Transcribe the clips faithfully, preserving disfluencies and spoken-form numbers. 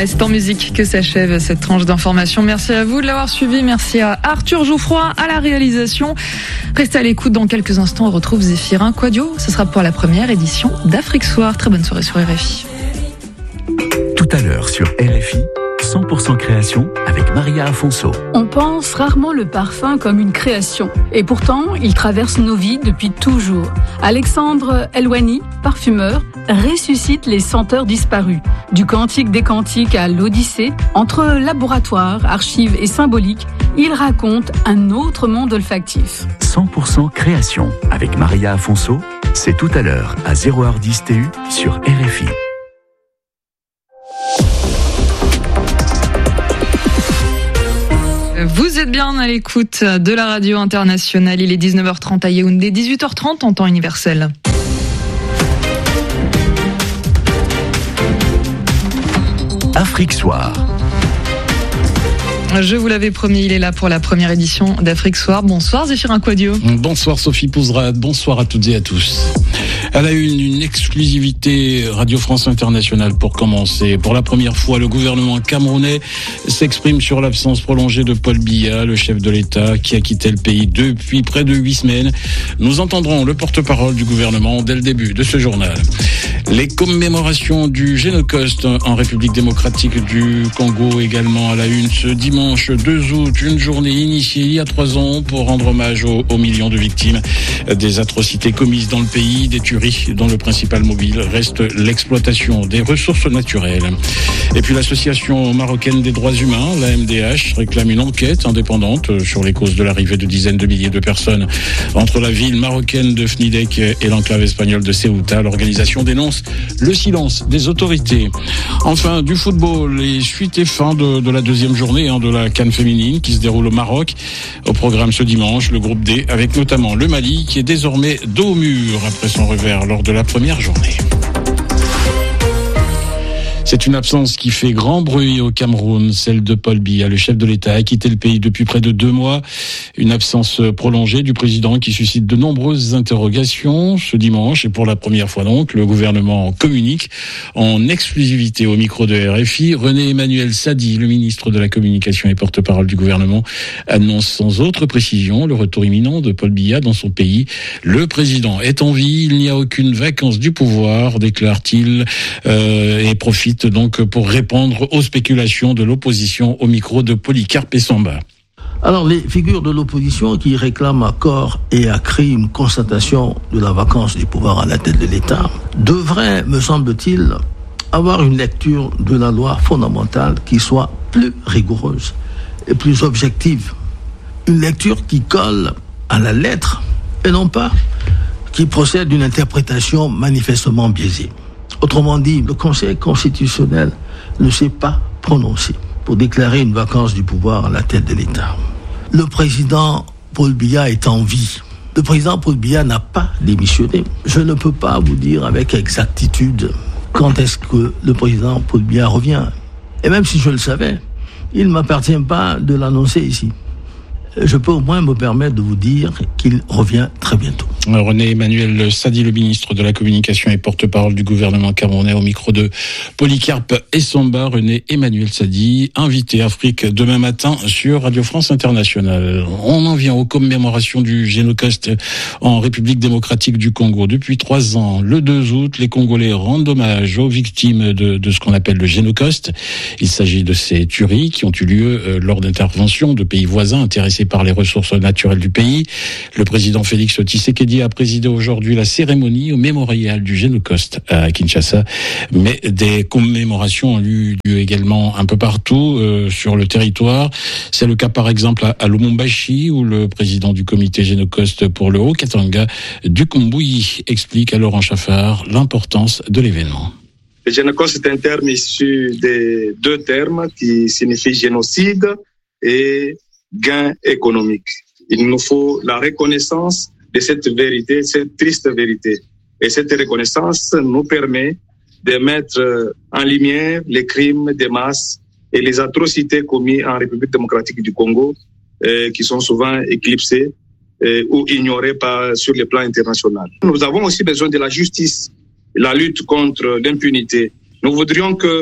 Ah, c'est en musique que s'achève cette tranche d'information. Merci à vous de l'avoir suivi. Merci à Arthur Jouffroy à la réalisation. Restez à l'écoute dans quelques instants. On retrouve Zéphirin Quadio. Ce sera pour la première édition d'Afrique Soir. Très bonne soirée sur R F I. Tout à l'heure sur R F I, cent pour cent création avec Maria Afonso. On pense rarement le parfum comme une création. Et pourtant, il traverse nos vies depuis toujours. Alexandre Elouani, parfumeur, ressuscite les senteurs disparues. Du Cantique des Cantiques à l'Odyssée, entre laboratoire, archives et symbolique, il raconte un autre monde olfactif. cent pour cent création avec Maria Afonso, c'est tout à l'heure à zéro heure dix T U sur R F I. Vous êtes bien à l'écoute de la radio internationale. Il est dix-neuf heures trente à Yaoundé, dix-huit heures trente en temps universel. Afrique Soir. Je vous l'avais promis, il est là pour la première édition d'Afrique Soir. Bonsoir Zéphirin Quadio. Bonsoir Sophie Pouzrade, bonsoir à toutes et à tous. Elle a eu une, une exclusivité Radio France Internationale pour commencer. Pour la première fois, le gouvernement camerounais s'exprime sur l'absence prolongée de Paul Biya, le chef de l'État qui a quitté le pays depuis près de huit semaines. Nous entendrons le porte-parole du gouvernement dès le début de ce journal. Les commémorations du Génocoste en République démocratique du Congo également à la une ce dimanche deux août, une journée initiée il y a trois ans pour rendre hommage aux, aux millions de victimes des atrocités commises dans le pays, des tueries dont le principal mobile reste l'exploitation des ressources naturelles. Et puis l'association marocaine des droits humains, la M D H, réclame une enquête indépendante sur les causes de l'arrivée de dizaines de milliers de personnes entre la ville marocaine de Fnidek et l'enclave espagnole de Ceuta. L'organisation dénonce le silence des autorités. Enfin, du football, les suites et fins de, de la deuxième journée hein, de la CAN féminine qui se déroule au Maroc. Au programme ce dimanche, le groupe D, avec notamment le Mali qui est désormais dos au mur après son revers lors de la première journée. C'est une absence qui fait grand bruit au Cameroun, celle de Paul Biya. Le chef de l'État a quitté le pays depuis près de deux mois. Une absence prolongée du président qui suscite de nombreuses interrogations. Ce dimanche, et pour la première fois donc, le gouvernement communique en exclusivité au micro de R F I. René-Emmanuel Sadi, le ministre de la Communication et porte-parole du gouvernement, annonce sans autre précision le retour imminent de Paul Biya dans son pays. Le président est en vie, il n'y a aucune vacance du pouvoir, déclare-t-il, euh, et profite donc pour répondre aux spéculations de l'opposition au micro de Polycarpe Essamba. Alors les figures de l'opposition qui réclament à corps et à cri une constatation de la vacance du pouvoir à la tête de l'État devraient, me semble-t-il, avoir une lecture de la loi fondamentale qui soit plus rigoureuse et plus objective. Une lecture qui colle à la lettre et non pas qui procède d'une interprétation manifestement biaisée. Autrement dit, le Conseil constitutionnel ne s'est pas prononcé pour déclarer une vacance du pouvoir à la tête de l'État. Le président Paul Biya est en vie. Le président Paul Biya n'a pas démissionné. Je ne peux pas vous dire avec exactitude quand est-ce que le président Paul Biya revient. Et même si je le savais, il ne m'appartient pas de l'annoncer ici. Je peux au moins me permettre de vous dire qu'il revient très bientôt. René-Emmanuel Sadi, le ministre de la Communication et porte-parole du gouvernement camerounais au micro de Polycarpe Essamba. René-Emmanuel Sadi, invité Afrique demain matin sur Radio France Internationale. On en vient aux commémorations du Génocoste en République démocratique du Congo. Depuis trois ans, le deux août, les Congolais rendent hommage aux victimes de, de ce qu'on appelle le Génocoste. Il s'agit de ces tueries qui ont eu lieu euh, lors d'interventions de pays voisins intéressés par les ressources naturelles du pays. Le président Félix Tshisekedi a présidé aujourd'hui la cérémonie au mémorial du Génocoste à Kinshasa. Mais des commémorations ont eu lieu également un peu partout euh, sur le territoire. C'est le cas par exemple à, à Lubumbashi où le président du comité Génocoste pour le Haut-Katanga du Kumbui explique à Laurent Chaffard l'importance de l'événement. Le Génocoste est un terme issu des deux termes qui signifient génocide et gain économique. Il nous faut la reconnaissance de cette vérité, cette triste vérité. Et cette reconnaissance nous permet de mettre en lumière les crimes de masse et les atrocités commises en République démocratique du Congo, euh, qui sont souvent éclipsées euh, ou ignorées par, sur le plan international. Nous avons aussi besoin de la justice, la lutte contre l'impunité. Nous voudrions que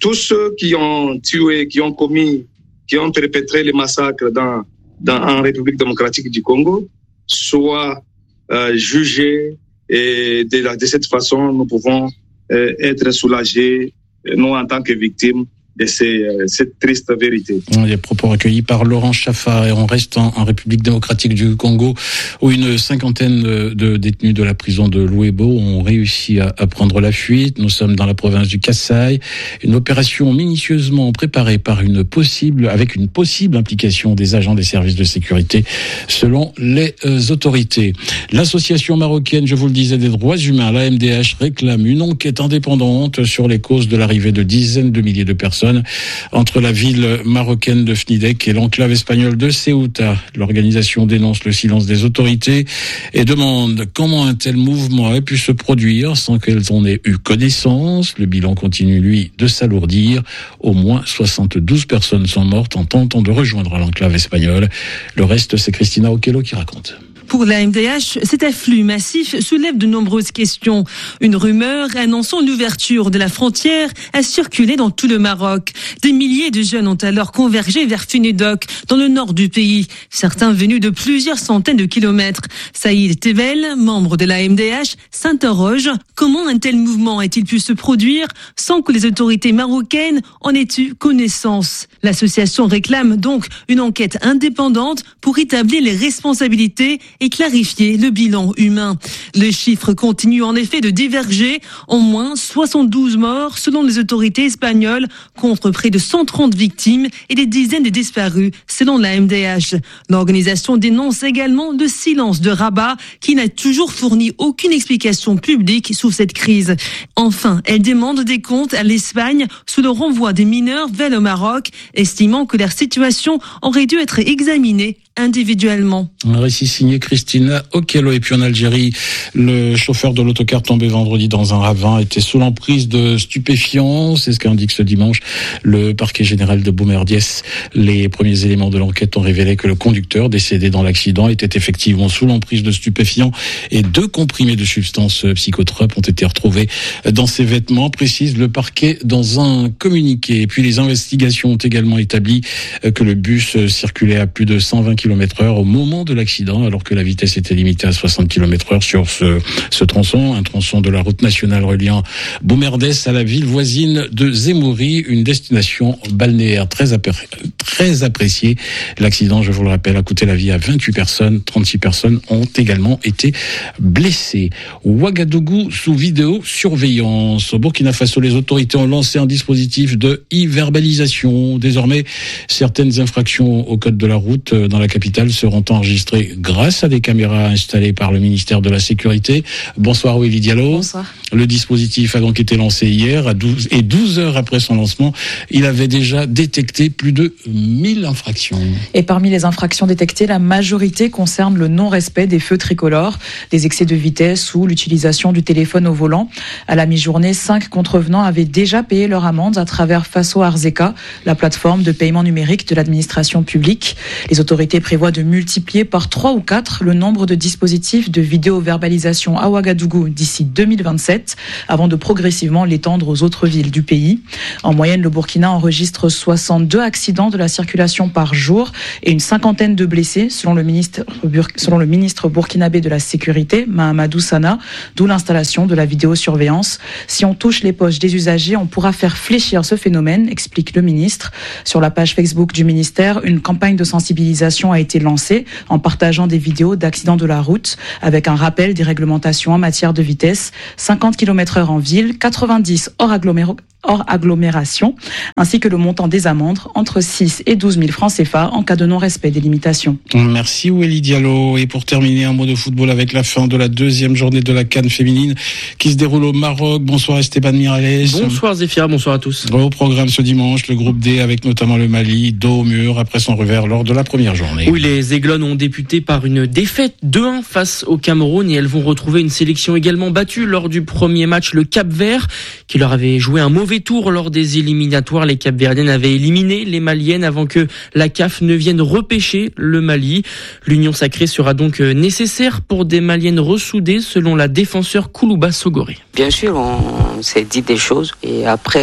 tous ceux qui ont tué, qui ont commis, qui ont perpétré les massacres dans, dans en République démocratique du Congo soient euh, jugés, et de, la, de cette façon, nous pouvons euh, être soulagés, nous en tant que victimes, de ces, euh, cette triste vérité. Les propos recueillis par Laurent Chaffa, et on reste en, en République démocratique du Congo, où une cinquantaine de détenus de la prison de Louébo ont réussi à, à prendre la fuite. Nous sommes dans la province du Kasaï. Une opération minutieusement préparée par une possible, avec une possible implication des agents des services de sécurité, selon les euh, autorités. L'association marocaine, je vous le disais, des droits humains, l'A M D H, réclame une enquête indépendante sur les causes de l'arrivée de dizaines de milliers de personnes entre la ville marocaine de Fnidek et l'enclave espagnole de Ceuta. L'organisation dénonce le silence des autorités et demande comment un tel mouvement ait pu se produire sans qu'elles en aient eu connaissance. Le bilan continue, lui, de s'alourdir. Au moins soixante-douze personnes sont mortes en tentant de rejoindre l'enclave espagnole. Le reste, c'est Christina Okello qui raconte. Pour l'A M D H, cet afflux massif soulève de nombreuses questions. Une rumeur annonçant l'ouverture de la frontière a circulé dans tout le Maroc. Des milliers de jeunes ont alors convergé vers Funedok, dans le nord du pays, certains venus de plusieurs centaines de kilomètres. Saïd Tebel, membre de l'A M D H, s'interroge comment un tel mouvement a-t-il pu se produire sans que les autorités marocaines en aient eu connaissance. L'association réclame donc une enquête indépendante pour établir les responsabilités et clarifier le bilan humain. Le chiffre continue en effet de diverger. Au moins soixante-douze morts selon les autorités espagnoles, contre près de cent trente victimes et des dizaines de disparus selon l'A M D H. L'organisation dénonce également le silence de Rabat qui n'a toujours fourni aucune explication publique sur cette crise. Enfin, elle demande des comptes à l'Espagne sous le renvoi des mineurs vers le Maroc, estimant que leur situation aurait dû être examinée individuellement. Un récit signé Christina Okello. Et puis en Algérie, le chauffeur de l'autocar tombé vendredi dans un ravin était sous l'emprise de stupéfiants. C'est ce qu'indique ce dimanche le parquet général de Boumerdès. Les premiers éléments de l'enquête ont révélé que le conducteur décédé dans l'accident était effectivement sous l'emprise de stupéfiants et deux comprimés de substances psychotropes ont été retrouvés dans ses vêtements, précise le parquet dans un communiqué. Et puis les investigations ont également établi que le bus circulait à plus de cent vingt kilomètres heure au moment de l'accident, alors que la vitesse était limitée à soixante kilomètres heure sur ce, ce tronçon, un tronçon de la route nationale reliant Boumerdès à la ville voisine de Zemouri, une destination balnéaire très, appré- très appréciée. L'accident, je vous le rappelle, a coûté la vie à vingt-huit personnes, trente-six personnes ont également été blessées. Ouagadougou sous vidéosurveillance. Au Burkina Faso, les autorités ont lancé un dispositif de e-verbalisation. Désormais, certaines infractions au code de la route dans la capitale seront enregistrées grâce à des caméras installées par le ministère de la Sécurité. Bonsoir Willy Diallo. Bonsoir. Le dispositif a donc été lancé hier à douze et douze heures après son lancement, il avait déjà détecté plus de mille infractions. Et parmi les infractions détectées, la majorité concerne le non-respect des feux tricolores, des excès de vitesse ou l'utilisation du téléphone au volant. À la mi-journée, cinq contrevenants avaient déjà payé leur amende à travers Faso Arzeka, la plateforme de paiement numérique de l'administration publique. Les autorités prévoient de multiplier par trois ou quatre le nombre de dispositifs de vidéo-verbalisation à Ouagadougou d'ici deux mille vingt-sept, avant de progressivement l'étendre aux autres villes du pays. En moyenne, le Burkina enregistre soixante-deux accidents de la circulation par jour et une cinquantaine de blessés, selon le ministre, selon le ministre burkinabé de la Sécurité, Mahamadou Sana, d'où l'installation de la vidéosurveillance. Si on touche les poches des usagers, on pourra faire fléchir ce phénomène, explique le ministre. Sur la page Facebook du ministère, une campagne de sensibilisation a été lancée en partageant des vidéos d'accidents de la route avec un rappel des réglementations en matière de vitesse, cinquante kilomètres heure en ville, quatre-vingt-dix hors agglomération. hors agglomération, ainsi que le montant des amendes entre six et douze mille francs C F A en cas de non-respect des limitations. Merci Willy Diallo. Et pour terminer, un mot de football avec la fin de la deuxième journée de la CAN féminine qui se déroule au Maroc. Bonsoir Esteban Miralles. Bonsoir Zéphira, bonsoir à tous. Au programme ce dimanche, le groupe D avec notamment le Mali, dos au mur après son revers lors de la première journée. Oui, les Aiglons ont débuté par une défaite deux un face au Cameroun et elles vont retrouver une sélection également battue lors du premier match, le Cap-Vert, qui leur avait joué un mauvais tour lors des éliminatoires. Les Cap-Verdiennes avaient éliminé les Maliennes avant que la C A F ne vienne repêcher le Mali. L'union sacrée sera donc nécessaire pour des Maliennes ressoudées, selon la défenseur Koulouba Sogoré. Bien sûr, on s'est dit des choses et après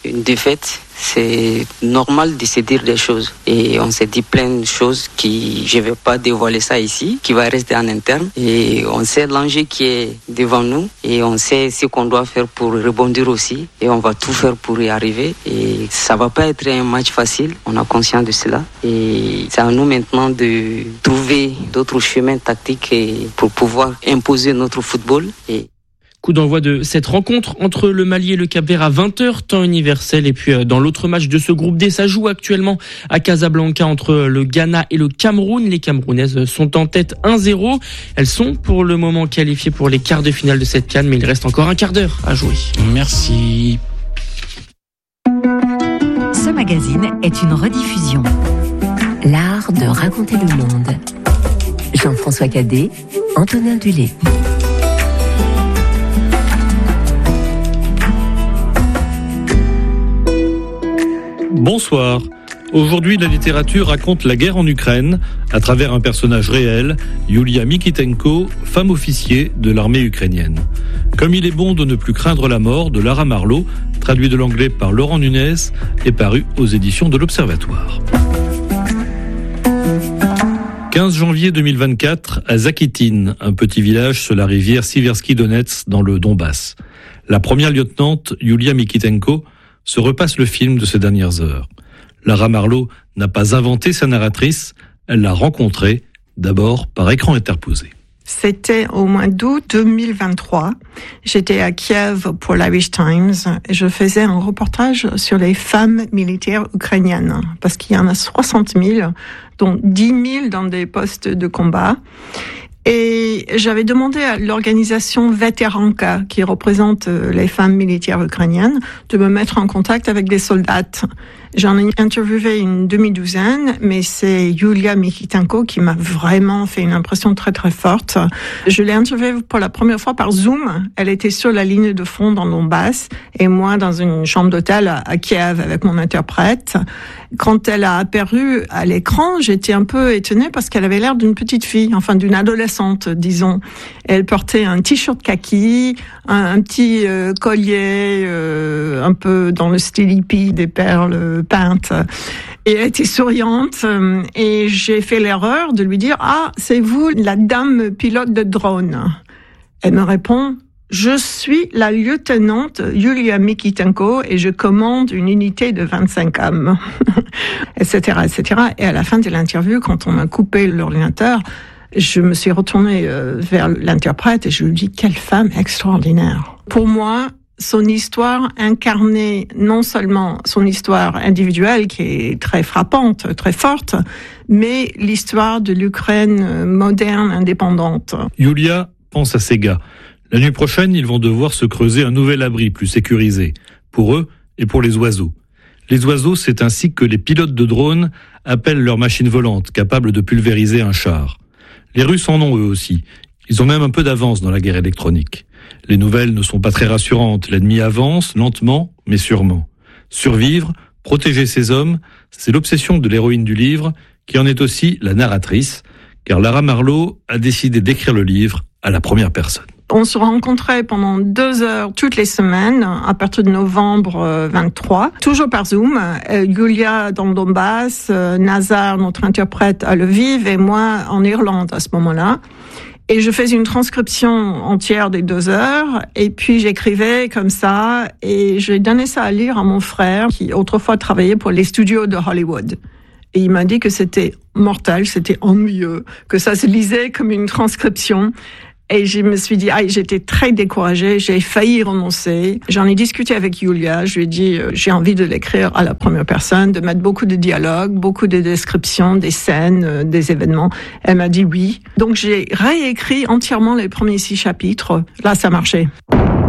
une défaite, c'est normal de se dire des choses. Et on s'est dit plein de choses qui, je ne vais pas dévoiler ça ici, qui va rester en interne. Et on sait l'enjeu qui est devant nous et on sait ce qu'on doit faire pour rebondir aussi. Et on va tout faire pour y arriver. Et ça ne va pas être un match facile, on a conscience de cela. Et c'est à nous maintenant de trouver d'autres chemins tactiques pour pouvoir imposer notre football. Et coup d'envoi de cette rencontre entre le Mali et le Cap-Vert à vingt heures, temps universel. Et puis dans l'autre match de ce groupe D, ça joue actuellement à Casablanca entre le Ghana et le Cameroun. Les Camerounaises sont en tête un zéro. Elles sont pour le moment qualifiées pour les quarts de finale de cette CAN, mais il reste encore un quart d'heure à jouer. Merci. Ce magazine est une rediffusion. L'art de raconter le monde. Jean-François Cadet, Antonin Dulé. Bonsoir. Aujourd'hui, la littérature raconte la guerre en Ukraine à travers un personnage réel, Yulia Mikitenko, femme officier de l'armée ukrainienne. Comme il est bon de ne plus craindre la mort de Lara Marlowe, traduit de l'anglais par Laurent Nunez, est paru aux éditions de l'Observatoire. quinze janvier deux mille vingt-quatre, à Zakitine, un petit village sur la rivière Siversky-Donets dans le Donbass. La première lieutenante, Yulia Mikitenko, se repasse le film de ces dernières heures. Lara Marlowe n'a pas inventé sa narratrice, elle l'a rencontrée, d'abord par écran interposé. C'était au mois d'août deux mille vingt-trois. J'étais à Kiev pour l'Irish Times et je faisais un reportage sur les femmes militaires ukrainiennes, parce qu'il y en a soixante mille, dont dix mille dans des postes de combat. Et j'avais demandé à l'organisation Veteranka, qui représente les femmes militaires ukrainiennes, de me mettre en contact avec des soldates. J'en ai interviewé une demi-douzaine, mais c'est Yulia Mikitenko qui m'a vraiment fait une impression très très forte. Je l'ai interviewée pour la première fois par Zoom. Elle était sur la ligne de front dans le Donbass et moi dans une chambre d'hôtel à Kiev avec mon interprète. Quand elle a apparu à l'écran, j'étais un peu étonnée parce qu'elle avait l'air d'une petite fille, enfin d'une adolescente, disons. Elle portait un t-shirt kaki, un, un petit euh, collier euh, un peu dans le style hippie, des perles peintes. Et elle était souriante et j'ai fait l'erreur de lui dire « Ah, c'est vous la dame pilote de drone ?» Elle me répond « Je suis la lieutenante Yulia Mikitenko et je commande une unité de vingt-cinq hommes. » et cetera, et cetera. Et à la fin de l'interview, quand on m'a coupé l'ordinateur, je me suis retournée vers l'interprète et je lui ai dit « Quelle femme extraordinaire !» Pour moi, son histoire incarnait non seulement son histoire individuelle qui est très frappante, très forte, mais l'histoire de l'Ukraine moderne, indépendante. Yulia pense à ses gars. La nuit prochaine, ils vont devoir se creuser un nouvel abri plus sécurisé, pour eux et pour les oiseaux. Les oiseaux, c'est ainsi que les pilotes de drones appellent leurs machines volantes, capables de pulvériser un char. Les Russes en ont eux aussi. Ils ont même un peu d'avance dans la guerre électronique. Les nouvelles ne sont pas très rassurantes. L'ennemi avance, lentement, mais sûrement. Survivre, protéger ses hommes, c'est l'obsession de l'héroïne du livre, qui en est aussi la narratrice, car Lara Marlowe a décidé d'écrire le livre à la première personne. On se rencontrait pendant deux heures toutes les semaines, à partir de novembre vingt-trois, toujours par Zoom. Yulia dans le Donbass, Nazar, notre interprète à Lviv, et moi en Irlande à ce moment-là. Et je faisais une transcription entière des deux heures, et puis j'écrivais comme ça, et j'ai donné ça à lire à mon frère, qui autrefois travaillait pour les studios de Hollywood. Et il m'a dit que c'était mortel, c'était ennuyeux, que ça se lisait comme une transcription. Et je me suis dit, ah, j'étais très découragée, j'ai failli renoncer. J'en ai discuté avec Yulia, je lui ai dit, euh, j'ai envie de l'écrire à la première personne, de mettre beaucoup de dialogues, beaucoup de descriptions, des scènes, euh, des événements. Elle m'a dit oui. Donc j'ai réécrit entièrement les premiers six chapitres. Là, ça marchait.